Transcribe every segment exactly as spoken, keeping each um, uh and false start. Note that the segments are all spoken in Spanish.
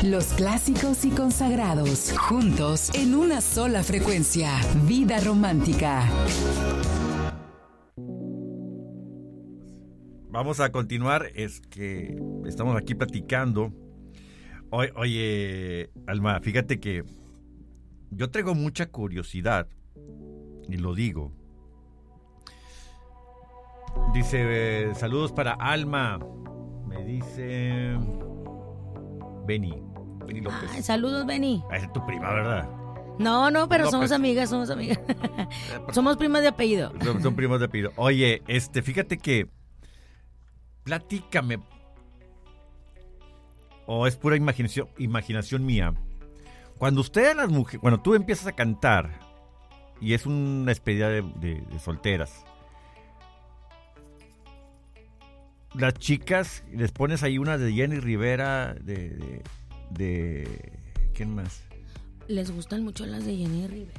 Los clásicos y consagrados, juntos en una sola frecuencia. Vida romántica. Vamos a continuar, es que estamos aquí platicando. Oye, oye, Alma, fíjate que yo traigo mucha curiosidad, y lo digo. Dice, eh, saludos para Alma, me dice Beni, Beni López. Ay, saludos, Beni. Ah, es tu prima, ¿verdad? No, no, pero López. somos amigas, somos amigas. Somos primas de apellido. Son, son primos de apellido. Oye, este, fíjate que, platícame, o es pura imaginación, imaginación mía. Cuando ustedes las mujeres, cuando tú empiezas a cantar y es una despedida de, de, de solteras, las chicas les pones ahí una de Jenny Rivera, de, de, de ¿quién más? Les gustan mucho las de Jenny Rivera.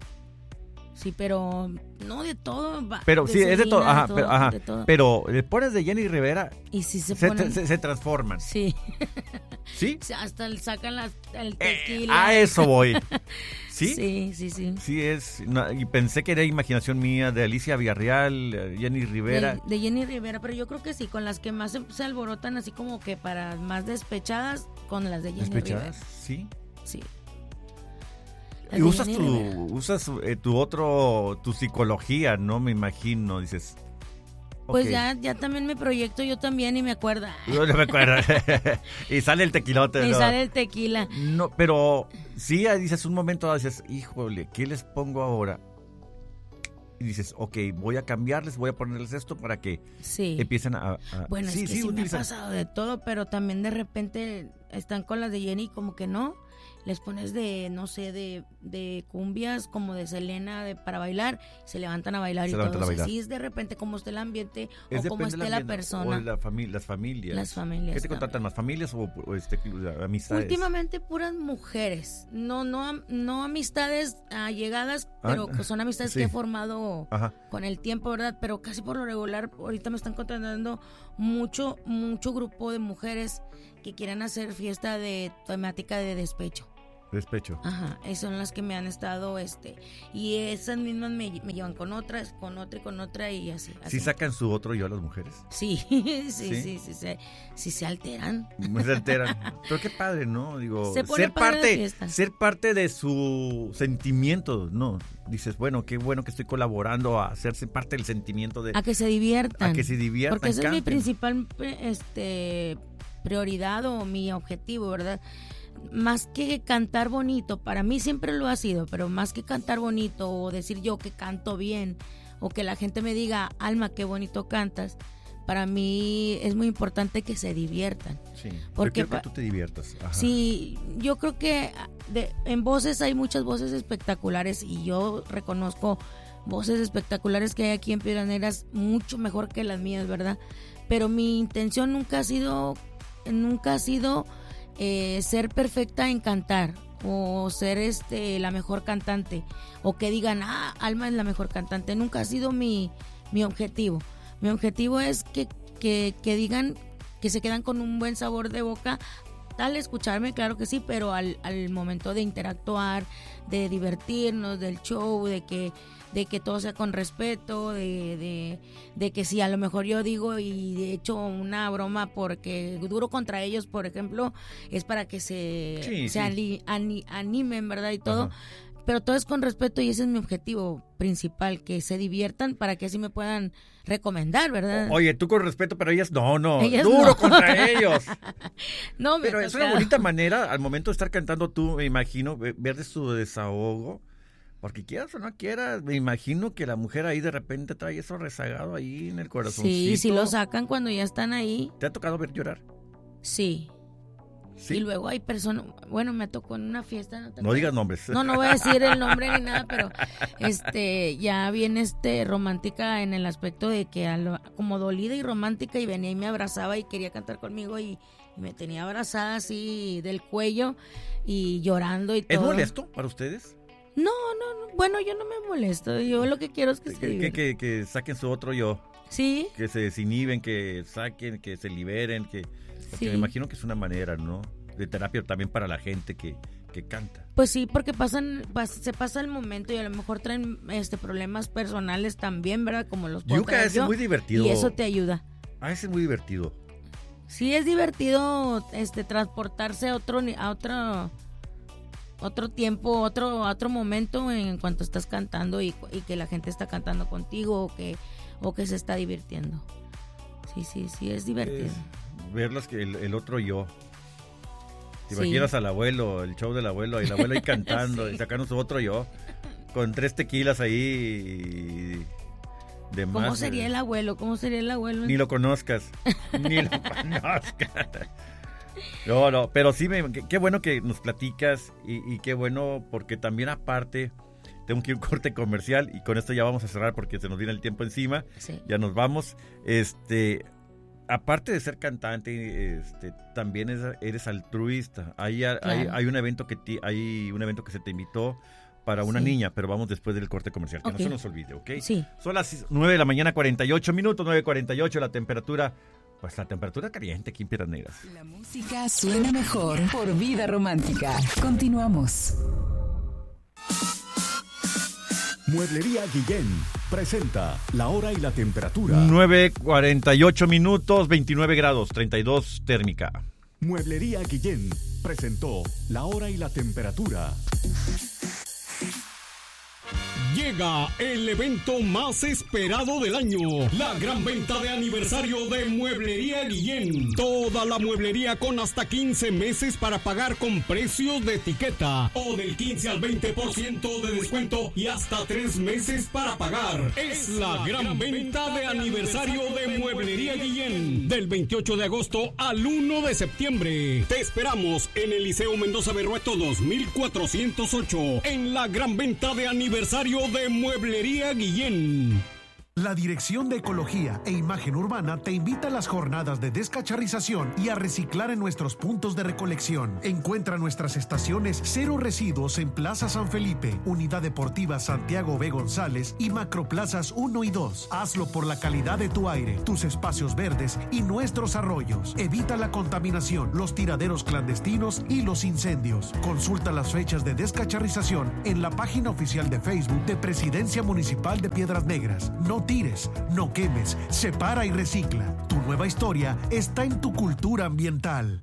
Sí, pero no de todo. Pero de sí, Selena, es de todo, ajá, todo, pero, ajá, de todo. pero le pones de Jenny Rivera Y si se se, ponen... se, se transforman. Sí. ¿Sí? Hasta le sacan las, el Eh, tequila. a eso voy. ¿Sí? Sí, sí, sí. Sí, es. No, y pensé que era imaginación mía, de Alicia Villarreal, Jenny Rivera. De, de Jenny Rivera, pero yo creo que sí, con las que más se, se alborotan, así como que para más despechadas, con las de Jenny ¿Despechadas? Rivera. Sí. Sí. Y usas tu, usas eh, tu otro, tu psicología, ¿no? Me imagino, dices. Pues okay. ya, ya también me proyecto yo también y me acuerdo. Yo no me acuerdo. Y sale el tequilote. Y ¿no? sale el tequila. No, pero sí, dices un momento, dices, híjole, ¿qué les pongo ahora? Y dices, ok, voy a cambiarles, voy a ponerles esto para que sí. empiecen a... a bueno, sí, es que sí, sí me ha utilizan. pasado de todo, pero también de repente están con las de Jenny como que no. Les pones de, no sé, de, de cumbias como de Selena de, para bailar, se levantan a bailar Se y levantan todo. a bailar. Así es de repente como esté el ambiente Es o como depende esté del la ambiente, persona. O la fami- las familias. Las familias ¿Qué te también. contratan más, familias o, o este, amistades? Últimamente puras mujeres, no no no amistades allegadas, pero Ah, son amistades sí. que he formado Ajá. con el tiempo, ¿verdad? Pero casi por lo regular, ahorita me están contratando mucho, mucho grupo de mujeres que quieren hacer fiesta de temática de despecho. Despecho. Ajá, esas son las que me han estado, este, y esas mismas me, me llevan con otras, con otra y con otra y así. así. ¿Sí sacan su otro yo las mujeres? Sí, sí, ¿Sí? sí, sí, sí, sí, sí se alteran. Muy se alteran. Pero qué padre, ¿no? Digo, Se pone ser padre la parte, fiesta. ser parte de su sentimiento, ¿no? Dices, bueno, qué bueno que estoy colaborando a hacerse parte del sentimiento de... A que se diviertan. A que se diviertan, Porque esa es mi canten. principal este, prioridad o mi objetivo, ¿verdad? Más que cantar bonito, para mí siempre lo ha sido, pero más que cantar bonito o decir yo que canto bien o que la gente me diga, Alma, qué bonito cantas, para mí es muy importante que se diviertan. Sí, Porque yo quiero que tú te diviertas. Ajá. Sí, yo creo que de, en voces hay muchas voces espectaculares y yo reconozco voces espectaculares que hay aquí en Piedras Negras mucho mejor que las mías, ¿verdad? Pero mi intención nunca ha sido, nunca ha sido eh, ser perfecta en cantar o ser este la mejor cantante o que digan, ah, Alma es la mejor cantante. Nunca ha sido mi, mi objetivo. Mi objetivo es que, que, que digan que se quedan con un buen sabor de boca al escucharme, claro que sí, pero al, al momento de interactuar, de divertirnos, del show, de que de que todo sea con respeto, de, de, de que si a lo mejor yo digo y de hecho una broma porque duro contra ellos, por ejemplo, es para que se, Sí, se sí. ali- ani- animen, ¿verdad? Y todo. Ajá. Pero todo es con respeto y ese es mi objetivo principal, que se diviertan para que así me puedan recomendar, ¿verdad? Oye, tú con respeto, pero ellas no, no, Ellas duro no. contra ellos. No, me Pero ha es una tocado. bonita manera, al momento de estar cantando tú, me imagino, ve- ver de su desahogo, porque quieras o no quieras, me imagino que la mujer ahí de repente trae eso rezagado ahí en el corazoncito. Sí, sí lo sacan cuando ya están ahí, ¿Te ha tocado ver llorar? sí. Sí. Y luego hay personas, bueno, me tocó en una fiesta. No, te No acuerdas? digas nombres. No, no voy a decir el nombre ni nada, pero este ya bien este romántica en el aspecto de que a lo- como dolida y romántica y venía y me abrazaba y quería cantar conmigo y, y me tenía abrazada así del cuello y llorando y ¿Es todo. molesto para ustedes? No, no, no, bueno, yo no me molesto, yo lo que quiero es que se Que, que, diviertan. que- que saquen su otro yo, Sí, que se desinhiben, que saquen, que se liberen, que porque Sí. me imagino que es una manera, ¿no? de terapia también para la gente que, que canta. Pues sí, porque pasan, pas, se pasa el momento y a lo mejor traen este problemas personales también, ¿verdad? Como los puedo Yuca traer es yo, muy divertido. y eso te ayuda. Ah, ese es muy divertido. Sí, es divertido este transportarse a otro a otro otro tiempo, otro otro momento en cuanto estás cantando y, y que la gente está cantando contigo o que o que se está divirtiendo. Sí, sí, sí, es divertido. Es verlas que el, el otro yo. Te Sí. imaginas al abuelo, el show del abuelo, y el abuelo ahí cantando, Sí. y sacando su otro yo, con tres tequilas ahí de más. ¿Cómo sería el abuelo? ¿Cómo sería el abuelo? Ni lo conozcas, ni lo conozcas. No, no, pero sí, me, qué, qué bueno que nos platicas y, y qué bueno porque también aparte tengo que ir a un corte comercial y con esto ya vamos a cerrar porque se nos viene el tiempo encima. Sí. Ya nos vamos. Este, aparte de ser cantante, este, también es, eres altruista. Hay, hay, Claro. hay un evento que ti- hay un evento que se te invitó para una Sí. niña, pero vamos después del corte comercial, que Ok. no se nos olvide, ¿ok? Sí. Son las nueve de la mañana, cuarenta y ocho minutos, nueve cuarenta y ocho, la temperatura, pues la temperatura caliente aquí en Piedras Negras. La música suena mejor por Vida Romántica. Continuamos. Mueblería Guillén presenta la hora y la temperatura. nueve cuarenta y ocho minutos, veintinueve grados, treinta y dos térmica. Mueblería Guillén presentó la hora y la temperatura. Llega el evento más esperado del año, la gran venta de aniversario de Mueblería Guillén. Toda la mueblería con hasta quince meses para pagar con precios de etiqueta o del quince al veinte por ciento de descuento y hasta tres meses para pagar. Es la gran venta de aniversario de Mueblería Guillén del veintiocho de agosto al uno de septiembre. Te esperamos en el Liceo Mendoza Berrueto dos mil cuatrocientos ocho en la gran venta de aniversario de Mueblería Guillén. La Dirección de Ecología e Imagen Urbana te invita a las jornadas de descacharrización y a reciclar en nuestros puntos de recolección. Encuentra nuestras estaciones Cero Residuos en Plaza San Felipe, Unidad Deportiva Santiago B. González y Macroplazas uno y dos. Hazlo por la calidad de tu aire, tus espacios verdes y nuestros arroyos. Evita la contaminación, los tiraderos clandestinos y los incendios. Consulta las fechas de descacharrización en la página oficial de Facebook de Presidencia Municipal de Piedras Negras. No tires, no quemes, separa y recicla. Tu nueva historia está en tu cultura ambiental.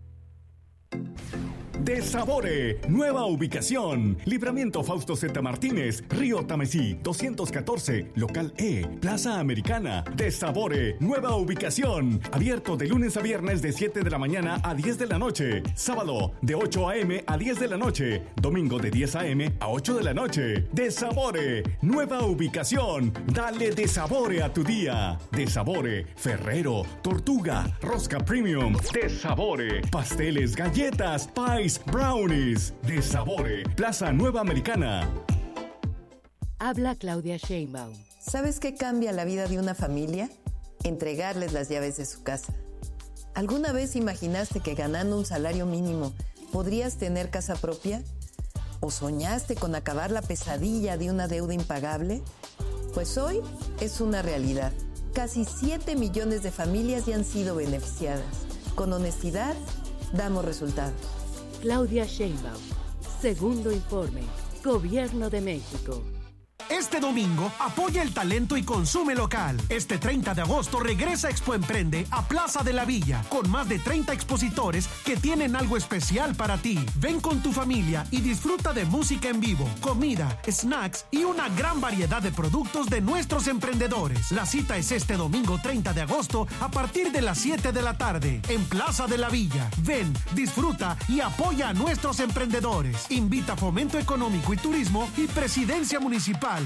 De Sabore, nueva ubicación. Libramiento Fausto Z. Martínez, Río Tamesí, doscientos catorce, Local E, Plaza Americana. De Sabore, nueva ubicación. Abierto de lunes a viernes de siete de la mañana a diez de la noche. Sábado de ocho a.m. a diez de la noche. Domingo de diez a.m. a ocho de la noche. De Sabore, nueva ubicación. Dale de Sabore a tu día. De Sabore, Ferrero, Tortuga, Rosca Premium. De Sabore, pasteles, galletas, pies, brownies. De Sabore, Plaza Nueva Americana. Habla Claudia Sheinbaum. ¿Sabes qué cambia la vida de una familia? Entregarles las llaves de su casa. ¿Alguna vez imaginaste que ganando un salario mínimo podrías tener casa propia? ¿O soñaste con acabar la pesadilla de una deuda impagable? Pues hoy es una realidad. Casi siete millones de familias ya han sido beneficiadas. Con honestidad, damos resultados. Claudia Sheinbaum. Segundo informe. Gobierno de México. Este domingo, apoya el talento y consume local. Este treinta de agosto regresa Expo Emprende a Plaza de la Villa, con más de treinta expositores que tienen algo especial para ti. Ven con tu familia y disfruta de música en vivo, comida, snacks y una gran variedad de productos de nuestros emprendedores. La cita es este domingo treinta de agosto a partir de las siete de la tarde en Plaza de la Villa. Ven, disfruta y apoya a nuestros emprendedores. Invita Fomento Económico y Turismo y Presidencia Municipal.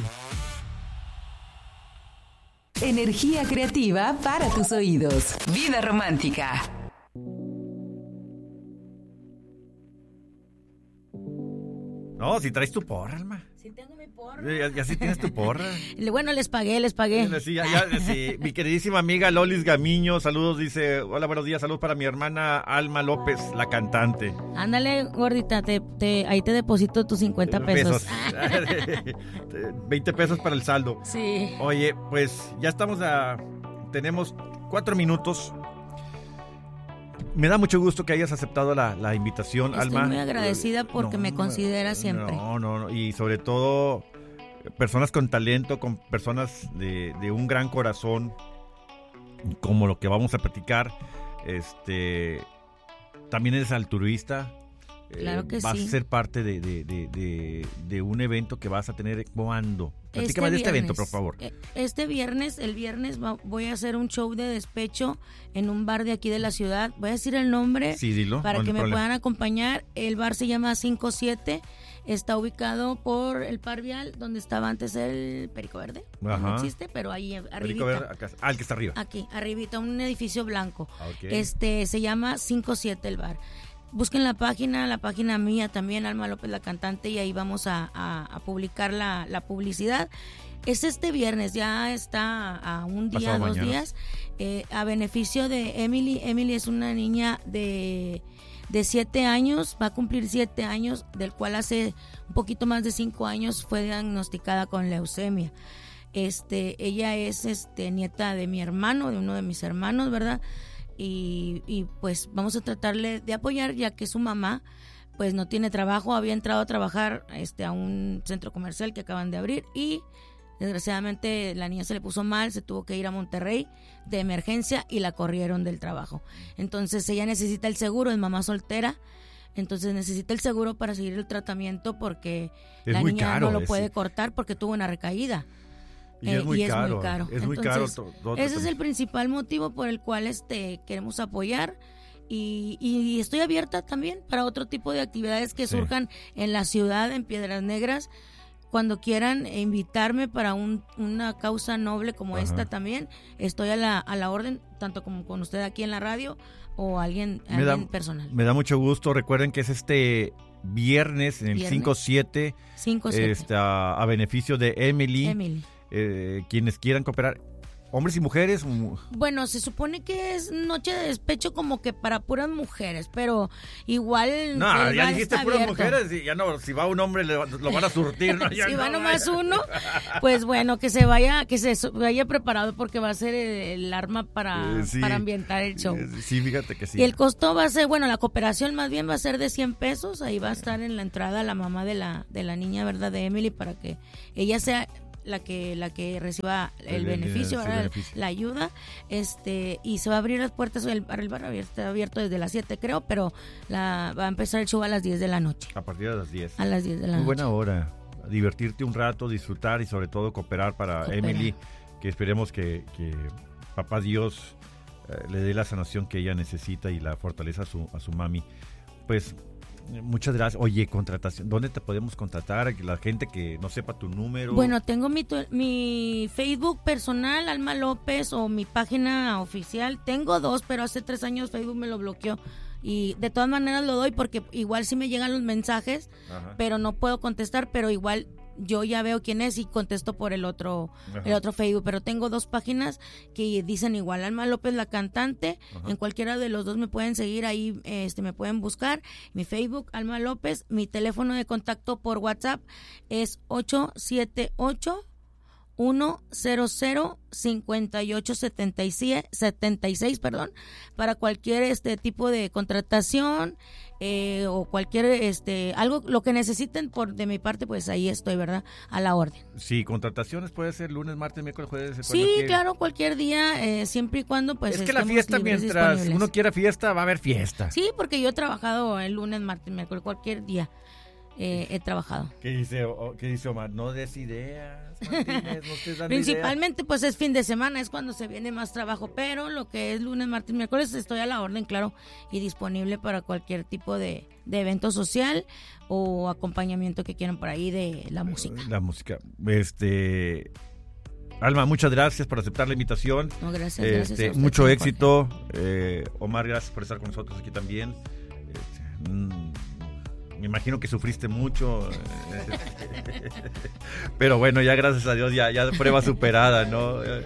Energía creativa para tus oídos. Vida Romántica. No, si traes tu porra, Alma. Sí tengo mi porra. Ya, ya sí tienes tu porra. Bueno, les pagué, les pagué. Sí, ya, ya, sí. Mi queridísima amiga Lolis Gamiño, saludos, dice, hola, buenos días, saludos para mi hermana Alma López, la cantante. Ándale, gordita, te, te, ahí te deposito tus cincuenta pesos. veinte pesos para el saldo. Sí. Oye, pues ya estamos a... Tenemos cuatro minutos. Me da mucho gusto que hayas aceptado la, la invitación, Estoy Alma. muy agradecida porque No, me considera siempre. No, no, no, y sobre todo personas con talento, con personas de, de un gran corazón, como lo que vamos a platicar. Este, también eres altruista. Claro que eh, vas sí. a ser parte de, de, de, de, de un evento que vas a tener. ¿Cuándo? Platícame Este de este viernes, evento, por favor. eh, Este viernes, el viernes va- voy a hacer un show de despecho en un bar de aquí de la ciudad. Voy a decir el nombre Sí, dilo. para no hay que me problema. puedan acompañar. El bar se llama cinco siete. Está ubicado por el Par Vial, donde estaba antes el Perico Verde. Ya no Ajá. existe, pero ahí Perico arribita. Verde, acá- ah, el que está arriba. Aquí, arribita, un edificio blanco. Ah, ok. Este, se llama cinco siete el bar. Busquen la página, la página mía también, Alma López, la cantante, y ahí vamos a, a- a publicar la, la publicidad. Es este viernes, ya está a un día, Pasado dos mañana. días, eh, a beneficio de Emily. Emily es una niña de, de siete años, va a cumplir siete años, del cual hace un poquito más de cinco años fue diagnosticada con leucemia. Este, ella es este nieta de mi hermano, de uno de mis hermanos, ¿verdad? Y, y pues vamos a tratarle de apoyar, ya que su mamá pues no tiene trabajo, había entrado a trabajar este a un centro comercial que acaban de abrir y desgraciadamente la niña se le puso mal, se tuvo que ir a Monterrey de emergencia y la corrieron del trabajo. Entonces ella necesita el seguro, es mamá soltera, entonces necesita el seguro para seguir el tratamiento porque Es la muy niña caro, no lo es- puede cortar porque tuvo una recaída. Y Eh, es muy y es caro. muy caro. Es muy Entonces, caro. to- todo Ese es el tratamiento. principal motivo por el cual este queremos apoyar y, y estoy abierta también para otro tipo de actividades que Sí. surjan en la ciudad, en Piedras Negras. Cuando quieran invitarme para un, una causa noble como Ajá. esta también, estoy a la, a la orden, tanto como con usted aquí en la radio o alguien, Me da, alguien personal. me da mucho gusto. Recuerden que es este viernes en el Viernes. cinco siete, cinco siete. este, a, a beneficio de Emily. Emily. Eh, quienes quieran cooperar, hombres y mujeres. mu- Bueno, se supone que es noche de despecho como que para puras mujeres, pero igual... No, el ya bar dijiste está puras abierto. mujeres. Y ya no, si va un hombre le- lo van a surtir. ¿no? Ya si no, va nomás vaya. uno, pues bueno, que se vaya, que se so- vaya preparado porque va a ser el, el arma para, Eh, sí. para ambientar el show. Eh, Sí, fíjate que sí. Y el costo va a ser, bueno, la cooperación más bien va a ser de cien pesos. Ahí va a estar en la entrada la mamá de la de la niña, ¿verdad? De Emily, para que ella sea la que la que reciba el, El bene- beneficio, sí, ¿verdad? beneficio. La ayuda. Este, y se va a abrir las puertas, el bar, el bar abierto, está abierto desde las siete, creo, pero la va a empezar el show a las diez de la noche. A partir de las diez. A las diez de la Muy noche. buena hora. Divertirte un rato, disfrutar y sobre todo cooperar para Cooperar. Emily, que esperemos que, que Papá Dios eh, le dé la sanación que ella necesita y la fortaleza a su, a su mami. Pues eh, muchas gracias. Oye, contratación, ¿dónde te podemos contratar? Que la gente que no sepa tu número. Bueno, tengo mi, tu- mi Facebook personal, Alma López, o mi página oficial. Tengo dos, pero hace tres años Facebook me lo bloqueó. Y de todas maneras lo doy porque igual sí me llegan los mensajes, Ajá. pero no puedo contestar, pero igual yo ya veo quién es y contesto por el otro Ajá. el otro Facebook. Pero tengo dos páginas que dicen igual, Alma López, la cantante. Ajá. En cualquiera de los dos me pueden seguir, ahí este me pueden buscar. Mi Facebook, Alma López. Mi teléfono de contacto por WhatsApp es ocho siete ocho, uno cero cero, cinco ocho siete seis, perdón, para cualquier este tipo de contratación eh, o cualquier este algo lo que necesiten por de mi parte, pues ahí estoy, ¿verdad? A la orden. Sí, contrataciones puede ser lunes, martes, miércoles, jueves. cuando Sí, quiera. claro, cualquier día, eh, siempre y cuando pues Es que la estemos fiesta, libres, mientras disponibles. uno quiera fiesta, va a haber fiesta. Sí, porque yo he trabajado el lunes, martes, miércoles, cualquier día eh, he trabajado. ¿Qué dice, o- qué dice Omar? No des ideas, Martínez, no estés dando Principalmente pues es fin de semana, es cuando se viene más trabajo, pero lo que es lunes, martes, miércoles estoy a la orden, claro, y disponible para cualquier tipo de, de evento social o acompañamiento que quieran por ahí de la música. La música. Este. Alma, muchas gracias por aceptar la invitación. No, gracias, gracias Este, a usted, mucho señor éxito. Eh, Omar, gracias por estar con nosotros aquí también. Este, mm, me imagino que sufriste mucho. eh, Pero bueno, ya gracias a Dios, ya, ya prueba superada, ¿no? Eh,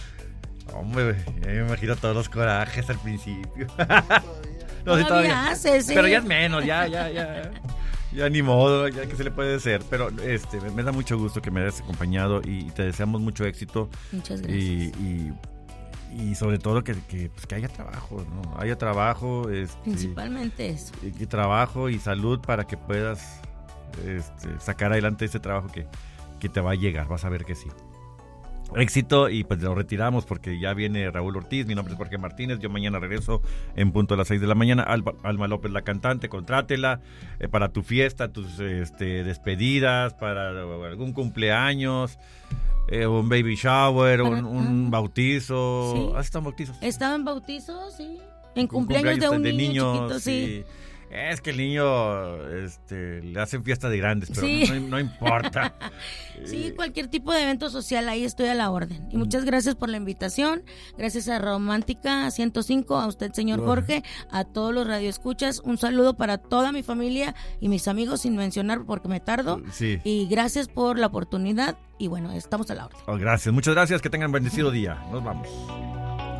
Hombre, ya me imagino todos los corajes al principio. No, sí, Todavía hace, sí. Pero ya es menos, ya, ya, ya. Ya ni modo, ya que se le puede hacer. Pero este, me, me da mucho gusto que me hayas acompañado y te deseamos mucho éxito. Muchas gracias. Y, y, y sobre todo que, que, pues que haya trabajo, ¿no? Haya trabajo. Este, Principalmente eso. Y, y trabajo y salud para que puedas este, sacar adelante ese trabajo que, que te va a llegar, vas a ver que sí. Éxito, y pues lo retiramos porque ya viene Raúl Ortiz. Mi nombre es Jorge Martínez. Yo mañana regreso en punto a las seis de la mañana. Alba, Alma López, la cantante, contrátela eh, para tu fiesta, tus este, despedidas, para algún cumpleaños, eh, un baby shower, Para, un, un ah, bautizo. sí. ¿Has estado en bautizos? Estaba en bautizo, sí. En Un cumpleaños, de un de niño niños, chiquito, sí. Es que el niño este, le hacen fiesta de grandes, pero Sí. no, no importa. Sí, cualquier tipo de evento social, ahí estoy a la orden. Y muchas gracias por la invitación. Gracias a Romántica ciento cinco, a usted, señor Jorge, a todos los radioescuchas. Un saludo para toda mi familia y mis amigos, sin mencionar porque me tardo. Sí. Y gracias por la oportunidad. Y bueno, estamos a la orden. Oh, gracias, muchas gracias. Que tengan bendecido día. Nos vamos.